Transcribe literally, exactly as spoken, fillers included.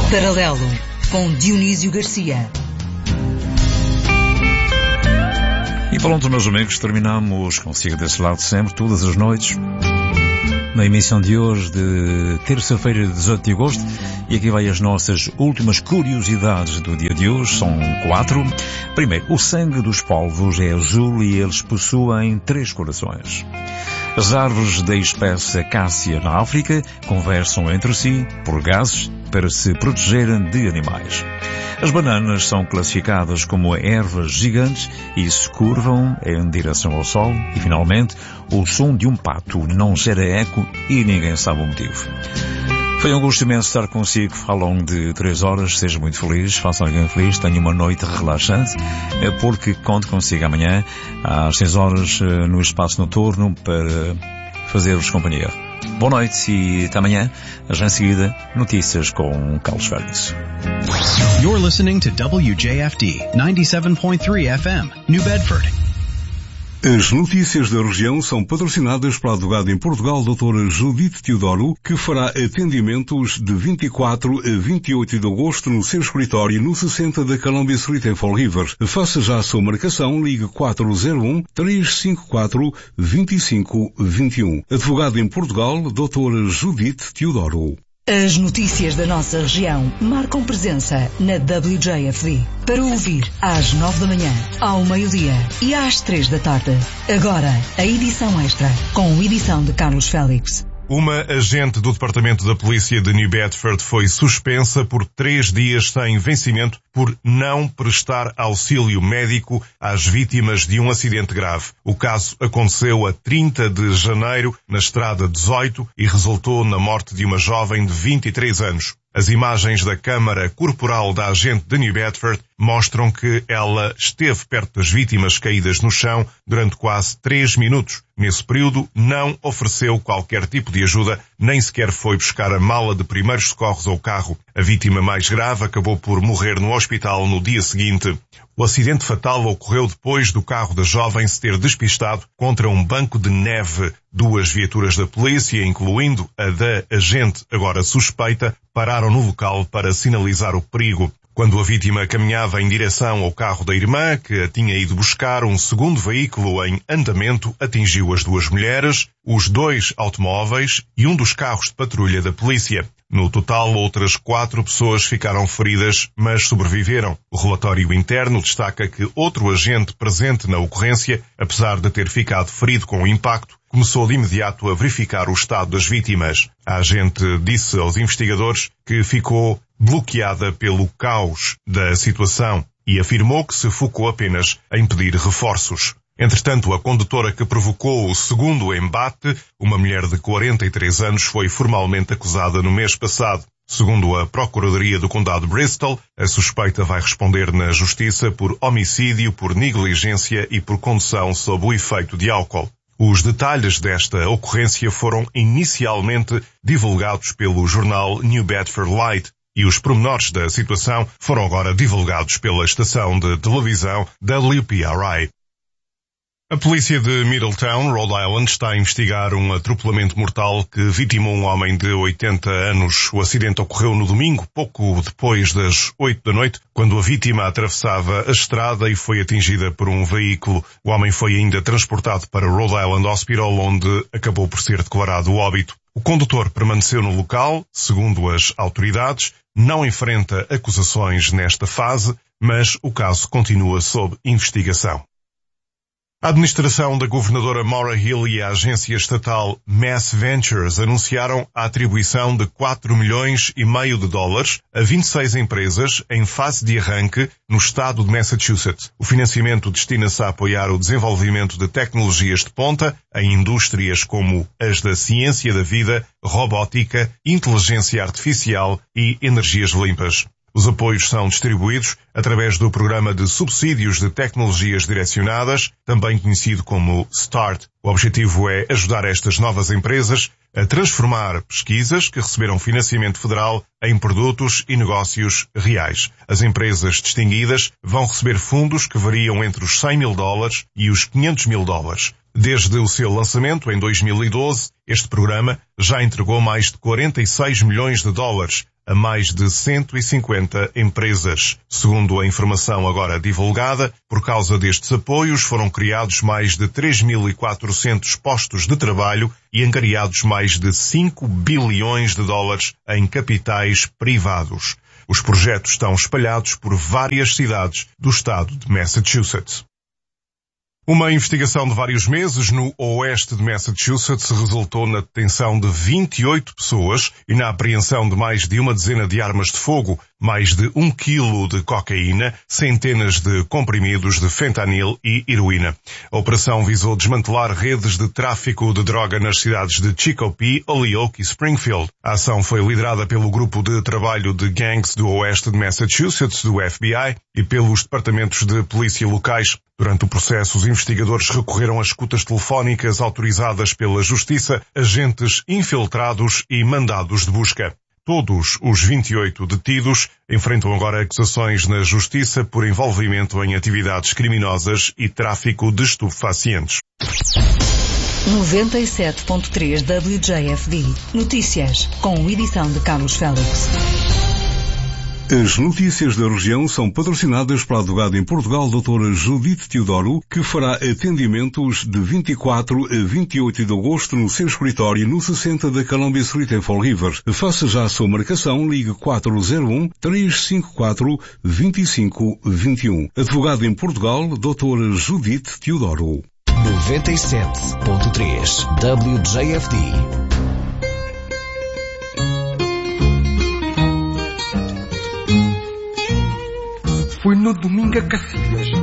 Paralelo, com Dionísio Garcia. E pronto, meus amigos, terminamos consigo desse lado sempre, todas as noites, na emissão de hoje, de terça-feira, dezoito de agosto. E aqui vai as nossas últimas curiosidades do dia de hoje. São quatro. Primeiro, o sangue dos polvos é azul e eles possuem três corações. As árvores da espécie Acácia na África conversam entre si por gases para se protegerem de animais. As bananas são classificadas como ervas gigantes e se curvam em direção ao sol. E, finalmente, o som de um pato não gera eco e ninguém sabe o motivo. Foi um gosto imenso estar consigo ao longo de três horas. Seja muito feliz, faça alguém feliz, tenha uma noite relaxante, porque conto consigo amanhã às seis horas no Espaço Noturno para fazer-vos companhia. Boa noite e até amanhã. Já em seguida, notícias com Carlos Félix. You're listening to W J F D ninety-seven point three F M, New Bedford. As notícias da região são patrocinadas pela advogada em Portugal, doutora Judite Teodoro, que fará atendimentos de vinte e quatro a vinte e oito de agosto no seu escritório no sessenta da Columbia Street em Fall River. Faça já a sua marcação, ligue quatro zero um, três cinco quatro, dois cinco dois um. Advogada em Portugal, doutora Judite Teodoro. As notícias da nossa região marcam presença na W J F D. Para ouvir às nove da manhã, ao meio-dia e às três da tarde. Agora, a edição extra, com edição de Carlos Félix. Uma agente do Departamento da Polícia de New Bedford foi suspensa por três dias sem vencimento por não prestar auxílio médico às vítimas de um acidente grave. O caso aconteceu a trinta de janeiro na Estrada dezoito e resultou na morte de uma jovem de vinte e três anos. As imagens da câmara corporal da agente de New Bedford mostram que ela esteve perto das vítimas caídas no chão durante quase três minutos. Nesse período, não ofereceu qualquer tipo de ajuda, nem sequer foi buscar a mala de primeiros socorros ao carro. A vítima mais grave acabou por morrer no hospital no dia seguinte. O acidente fatal ocorreu depois do carro da jovem se ter despistado contra um banco de neve. Duas viaturas da polícia, incluindo a da agente agora suspeita, pararam no local para sinalizar o perigo. Quando a vítima caminhava em direção ao carro da irmã, que a tinha ido buscar, um segundo veículo em andamento atingiu as duas mulheres, os dois automóveis e um dos carros de patrulha da polícia. No total, outras quatro pessoas ficaram feridas, mas sobreviveram. O relatório interno destaca que outro agente presente na ocorrência, apesar de ter ficado ferido com o impacto, começou de imediato a verificar o estado das vítimas. A agente disse aos investigadores que ficou bloqueada pelo caos da situação e afirmou que se focou apenas em pedir reforços. Entretanto, a condutora que provocou o segundo embate, uma mulher de quarenta e três anos, foi formalmente acusada no mês passado. Segundo a Procuradoria do Condado de Bristol, a suspeita vai responder na Justiça por homicídio, por negligência e por condução sob o efeito de álcool. Os detalhes desta ocorrência foram inicialmente divulgados pelo jornal New Bedford Light e os pormenores da situação foram agora divulgados pela estação de televisão W P R I. A polícia de Middletown, Rhode Island, está a investigar um atropelamento mortal que vitimou um homem de oitenta anos. O acidente ocorreu no domingo, pouco depois das oito da noite, quando a vítima atravessava a estrada e foi atingida por um veículo. O homem foi ainda transportado para o Rhode Island Hospital, onde acabou por ser declarado óbito. O condutor permaneceu no local, segundo as autoridades, não enfrenta acusações nesta fase, mas o caso continua sob investigação. A administração da governadora Maura Hill e a agência estatal Mass Ventures anunciaram a atribuição de quatro milhões e meio de dólares a vinte e seis empresas em fase de arranque no estado de Massachusetts. O financiamento destina-se a apoiar o desenvolvimento de tecnologias de ponta em indústrias como as da ciência da vida, robótica, inteligência artificial e energias limpas. Os apoios são distribuídos através do Programa de Subsídios de Tecnologias Direcionadas, também conhecido como START. O objetivo é ajudar estas novas empresas a transformar pesquisas que receberam financiamento federal em produtos e negócios reais. As empresas distinguidas vão receber fundos que variam entre os cem mil dólares e os quinhentos mil dólares. Desde o seu lançamento em dois mil e doze, este programa já entregou mais de quarenta e seis milhões de dólares a mais de cento e cinquenta empresas. Segundo a informação agora divulgada, por causa destes apoios foram criados mais de três mil e quatrocentos postos de trabalho e angariados mais de cinco bilhões de dólares em capitais privados. Os projetos estão espalhados por várias cidades do estado de Massachusetts. Uma investigação de vários meses no oeste de Massachusetts resultou na detenção de vinte e oito pessoas e na apreensão de mais de uma dezena de armas de fogo, mais de um quilo de cocaína, centenas de comprimidos de fentanil e heroína. A operação visou desmantelar redes de tráfico de droga nas cidades de Chicopee, Holyoke e Springfield. A ação foi liderada pelo Grupo de Trabalho de Gangs do Oeste de Massachusetts, do F B I, e pelos departamentos de polícia locais. Durante o processo, os investigadores recorreram a escutas telefónicas autorizadas pela Justiça, agentes infiltrados e mandados de busca. Todos os vinte e oito detidos enfrentam agora acusações na Justiça por envolvimento em atividades criminosas e tráfico de estupefacientes. noventa e sete ponto três W J F D Notícias, com edição de Carlos Félix. As notícias da região são patrocinadas pela advogada em Portugal, doutora Judite Teodoro, que fará atendimentos de vinte e quatro a vinte e oito de agosto no seu escritório no sessenta da Columbia Street em Fall River. Faça já a sua marcação, ligue quatro zero um, três cinco quatro, dois cinco dois um. Advogada em Portugal, doutora Judite Teodoro. noventa e sete ponto três W J F D. Foi no domingo a Cacilhas.